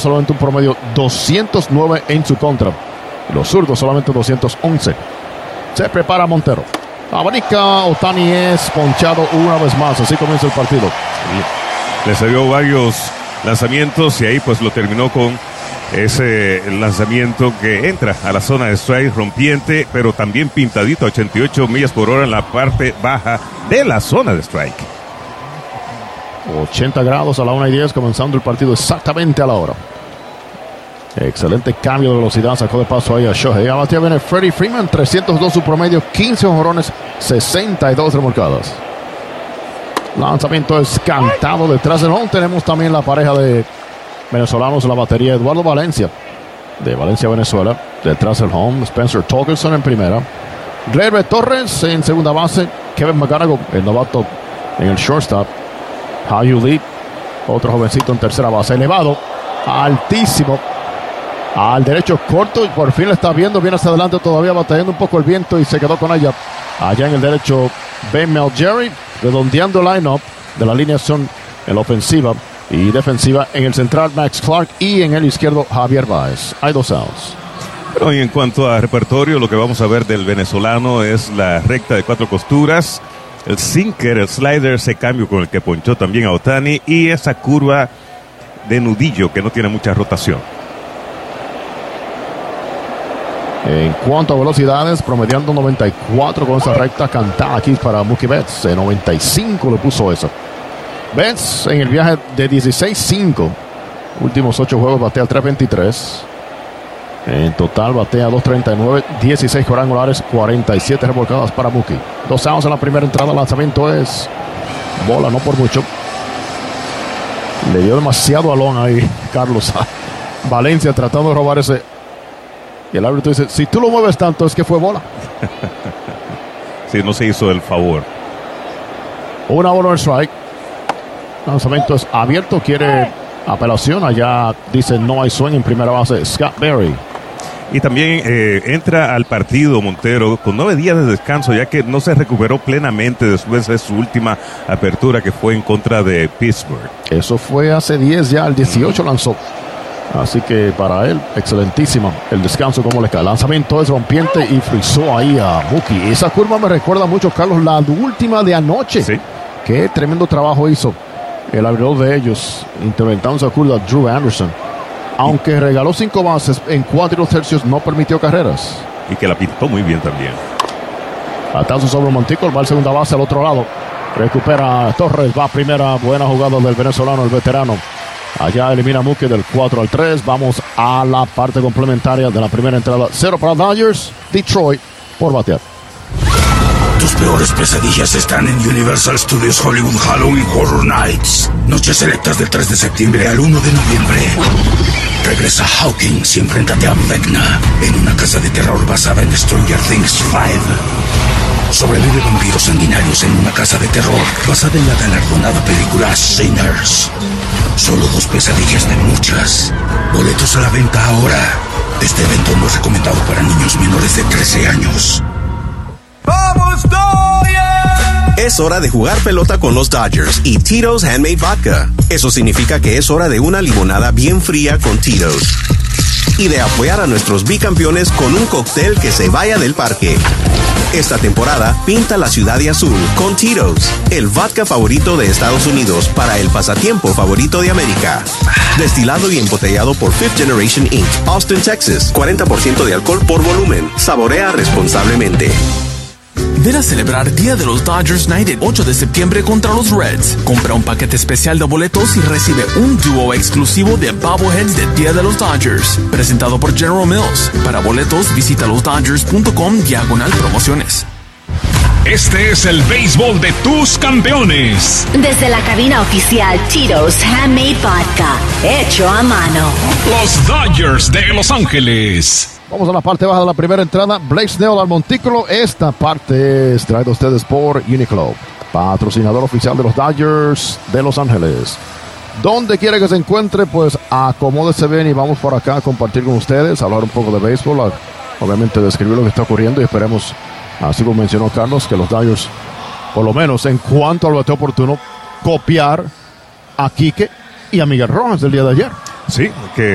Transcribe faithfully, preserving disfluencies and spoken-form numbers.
solamente un promedio doscientos nueve en su contra. Los zurdos solamente doscientos once. Se prepara Montero. Abanica, Ohtani es ponchado una vez más. Así comienza el partido. Le salió varios lanzamientos y ahí pues lo terminó con ese lanzamiento que entra a la zona de strike rompiente, pero también pintadito a ochenta y ocho millas por hora en la parte baja de la zona de strike. ochenta grados a la una y diez, comenzando el partido exactamente a la hora. Excelente cambio de velocidad, sacó de paso ahí a Shohei. A batear viene Freddie Freeman, trescientos dos su promedio, quince jonrones, sesenta y dos remolcadas. Lanzamiento es cantado detrás del home. Tenemos también la pareja de venezolanos en la batería, Eduardo Valencia, de Valencia, Venezuela, detrás del home. Spencer Torkelson en primera. Gleyber Torres en segunda base. Kevin McGarragle, el novato, en el shortstop. Hao-Yu Lee, otro jovencito en tercera base. Elevado, altísimo, al derecho corto, y por fin lo está viendo, viene hacia adelante todavía, batallando un poco el viento y se quedó con ella. Allá en el derecho, Ben Malgeri, redondeando el line-up de la alineación en la ofensiva y defensiva. En el central, Max Clark, y en el izquierdo, Javier Báez. Hay dos outs. Pero y en cuanto a repertorio, lo que vamos a ver del venezolano es la recta de cuatro costuras, el sinker, el slider, ese cambio con el que ponchó también a Ohtani, y esa curva de nudillo que no tiene mucha rotación. En cuanto a velocidades, promediando noventa y cuatro con esa recta cantada aquí para Mookie Betts. En noventa y cinco le puso eso. Betts en el viaje de dieciséis cinco. Últimos ocho juegos batea tres veintitrés. En total batea dos treinta y nueve, dieciséis cuadrangulares, cuarenta y siete revolcadas para Mookie. Dos outs en la primera entrada. El lanzamiento es bola, no por mucho. Le dio demasiado balón ahí Carlos a Valencia tratando de robar ese. Y el árbitro dice, si tú lo mueves tanto es que fue bola. Sí, no se hizo el favor. Una bola en strike. Lanzamiento es abierto, quiere apelación. Allá dice no hay swing en primera base Scott Berry. Y también eh, entra al partido Montero con nueve días de descanso, ya que no se recuperó plenamente después de su última apertura, que fue en contra de Pittsburgh. Eso fue hace diez ya, el dieciocho lanzó. Así que para él, excelentísima el descanso como le cae. El lanzamiento es rompiente y frizó ahí a Mookie. Esa curva me recuerda mucho, Carlos, la última de anoche. Sí. Qué tremendo trabajo hizo el abridor de ellos, interventando esa curva, Drew Anderson. Aunque regaló cinco bases en cuatro y dos tercios, no permitió carreras. Y que la pintó muy bien también. Atazo sobre Montico, va al segunda base al otro lado. Recupera Torres, va a primera, buena jugada del venezolano, el veterano. Allá elimina a Mookie del cuatro al tres. Vamos a la parte complementaria de la primera entrada. Cero para Dodgers, Detroit por batear. Tus peores pesadillas están en Universal Studios Hollywood Halloween Horror Nights. Noches selectas del tres de septiembre al uno de noviembre. Regresa Hawking y enfréntate a Vecna en una casa de terror basada en Stranger Things cinco. Sobrevive vampiros sanguinarios en una casa de terror basada en la galardonada película Sinners. Solo dos pesadillas de muchas. Boletos a la venta ahora. Este evento no es recomendado para niños menores de trece años. ¡Vamos, Dodgers! Es hora de jugar pelota con los Dodgers y Tito's Handmade Vodka. Eso significa que es hora de una limonada bien fría con Tito's. Y de apoyar a nuestros bicampeones con un cóctel que se vaya del parque. Esta temporada, pinta la ciudad de azul con Tito's, el vodka favorito de Estados Unidos para el pasatiempo favorito de América. Destilado y embotellado por Fifth Generation incorporated, Austin, Texas. cuarenta por ciento de alcohol por volumen. Saborea responsablemente. Ven a celebrar Día de los Dodgers Night el ocho de septiembre contra los Reds. Compra un paquete especial de boletos y recibe un dúo exclusivo de bobbleheads de Día de los Dodgers. Presentado por General Mills. Para boletos, visita los dodgers punto com diagonal promociones. Este es el béisbol de tus campeones. Desde la cabina oficial Tito's Handmade Vodka, hecho a mano. Los Dodgers de Los Ángeles. Vamos a la parte baja de la primera entrada. Blake Snell al montículo. Esta parte es traída a ustedes por Uniqlo, patrocinador oficial de los Dodgers de Los Ángeles. Donde quiera que se encuentre, pues acomódese bien y vamos por acá a compartir con ustedes, hablar un poco de béisbol, a, obviamente describir lo que está ocurriendo y esperemos, así como mencionó Carlos, que los Dodgers, por lo menos en cuanto al bateo oportuno, copiar a Quique y a Miguel Rojas del día de ayer. Sí, que